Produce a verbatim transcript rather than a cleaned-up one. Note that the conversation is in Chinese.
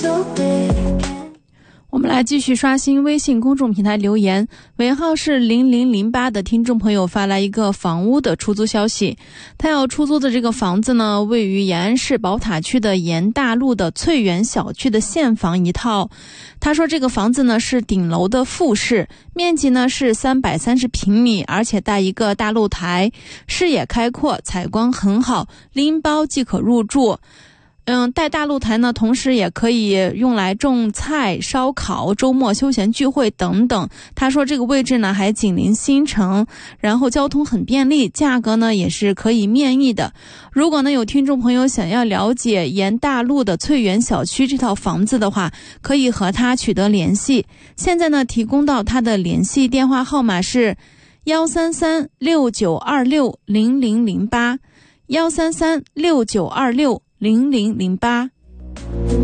我们来继续刷新微信公众平台留言，尾号是零零零八的听众朋友发来一个房屋的出租消息，他要出租的这个房子呢，位于延安市宝塔区的延大路的翠园小区的现房一套。他说这个房子呢是顶楼的复式，面积呢是三百三十平米，而且带一个大露台，视野开阔，采光很好，拎包即可入住。嗯，带大露台呢，同时也可以用来种菜、烧烤、周末休闲聚会等等。他说这个位置呢还紧邻新城，然后交通很便利，价格呢也是可以面议的。如果呢有听众朋友想要了解延大路的翠园小区这套房子的话，可以和他取得联系。现在呢提供到他的联系电话号码是幺三三六九二六零零零八，幺三三六九二六零零零八。